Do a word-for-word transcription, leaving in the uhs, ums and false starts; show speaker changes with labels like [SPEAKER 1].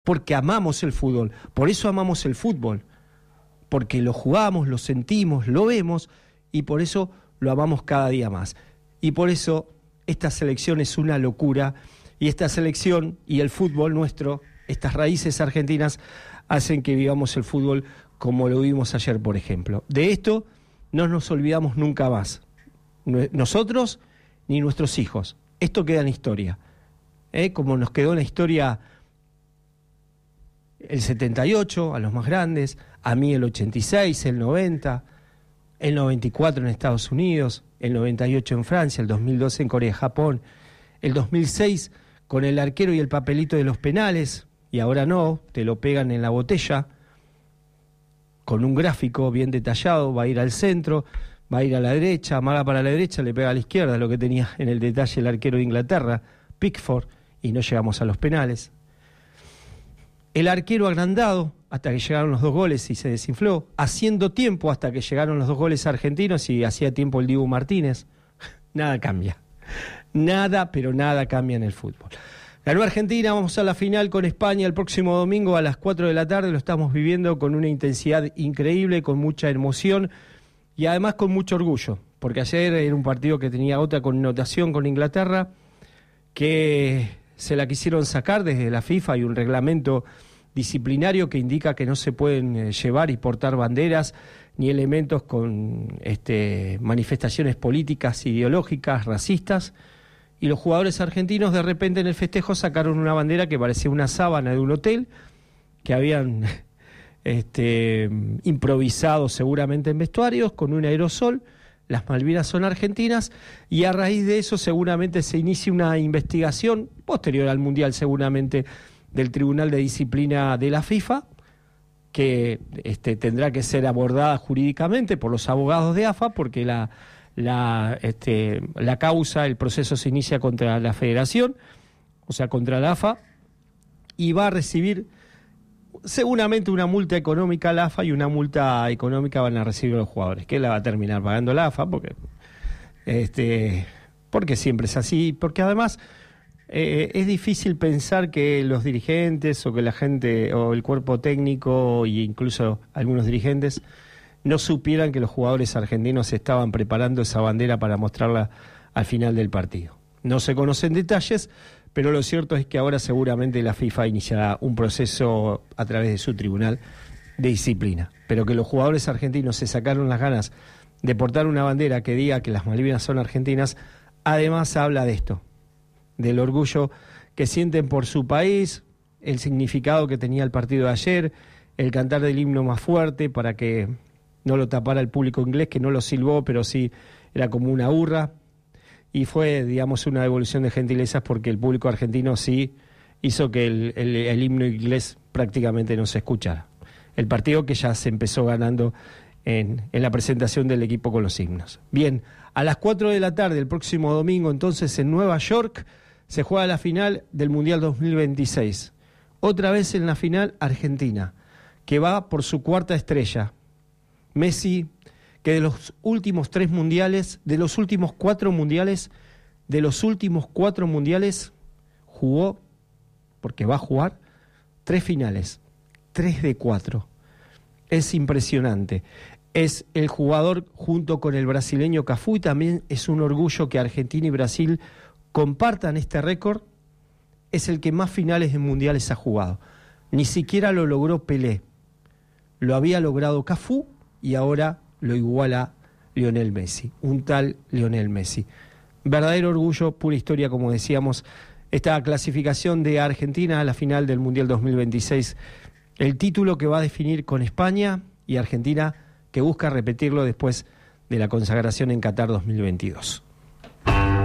[SPEAKER 1] porque amamos el fútbol. Por eso amamos el fútbol, porque lo jugamos, lo sentimos, lo vemos, y por eso lo amamos cada día más. Y por eso esta selección es una locura, y esta selección y el fútbol nuestro, estas raíces argentinas, hacen que vivamos el fútbol como lo vimos ayer, por ejemplo. De esto no nos olvidamos nunca más, nosotros ni nuestros hijos. Esto queda en historia, ¿eh? Como nos quedó en la historia el setenta y ocho, a los más grandes, a mí el ochenta y seis, el noventa, el noventa y cuatro en Estados Unidos, el noventa y ocho en Francia, el dos mil doce en Corea y Japón, el dos mil seis con el arquero y el papelito de los penales, y ahora no, te lo pegan en la botella, con un gráfico bien detallado, va a ir al centro, va a ir a la derecha, amaga para la derecha, le pega a la izquierda, lo que tenía en el detalle el arquero de Inglaterra, Pickford, y no llegamos a los penales. El arquero agrandado hasta que llegaron los dos goles y se desinfló, haciendo tiempo hasta que llegaron los dos goles argentinos y hacía tiempo el Dibu Martínez. Nada cambia, nada, pero nada cambia en el fútbol. Ganó Argentina, vamos a la final con España el próximo domingo a las cuatro de la tarde, lo estamos viviendo con una intensidad increíble, con mucha emoción y además con mucho orgullo, porque ayer era un partido que tenía otra connotación con Inglaterra, que se la quisieron sacar desde la FIFA, y un reglamento disciplinario que indica que no se pueden eh, llevar y portar banderas ni elementos con este, manifestaciones políticas, ideológicas, racistas, y los jugadores argentinos de repente en el festejo sacaron una bandera que parecía una sábana de un hotel, que habían este, improvisado seguramente en vestuarios con un aerosol. Las Malvinas son argentinas, y a raíz de eso seguramente se inicia una investigación posterior al Mundial, seguramente del Tribunal de Disciplina de la FIFA, que este, tendrá que ser abordada jurídicamente por los abogados de A F A, porque la, la, este, la causa, el proceso se inicia contra la Federación, o sea, contra la A F A, y va a recibir seguramente una multa económica la A F A, y una multa económica van a recibir los jugadores, que la va a terminar pagando la A F A, porque, este, porque siempre es así, porque además eh, es difícil pensar que los dirigentes o que la gente o el cuerpo técnico e incluso algunos dirigentes no supieran que los jugadores argentinos estaban preparando esa bandera para mostrarla al final del partido. No se conocen detalles, pero lo cierto es que ahora seguramente la FIFA iniciará un proceso a través de su tribunal de disciplina. Pero que los jugadores argentinos se sacaron las ganas de portar una bandera que diga que las Malvinas son argentinas, además habla de esto, del orgullo que sienten por su país, el significado que tenía el partido de ayer, el cantar del himno más fuerte para que no lo tapara el público inglés, que no lo silbó, pero sí era como una hurra. Y fue, digamos, una devolución de gentilezas, porque el público argentino sí hizo que el, el, el himno inglés prácticamente no se escuchara. El partido que ya se empezó ganando en, en la presentación del equipo con los himnos. Bien, a las cuatro de la tarde, el próximo domingo, entonces, en Nueva York, se juega la final del Mundial dos mil veintiséis. Otra vez en la final, Argentina, que va por su cuarta estrella. Messi, que de los últimos tres mundiales, de los últimos cuatro mundiales, de los últimos cuatro mundiales, jugó, porque va a jugar, tres finales, tres de cuatro. Es impresionante. Es el jugador, junto con el brasileño Cafú, y también es un orgullo que Argentina y Brasil compartan este récord. Es el que más finales de mundiales ha jugado. Ni siquiera lo logró Pelé. Lo había logrado Cafú y ahora lo iguala Lionel Messi, un tal Lionel Messi. Verdadero orgullo, pura historia, como decíamos, esta clasificación de Argentina a la final del Mundial dos mil veintiséis, el título que va a definir con España y Argentina, que busca repetirlo después de la consagración en Qatar dos mil veintidós.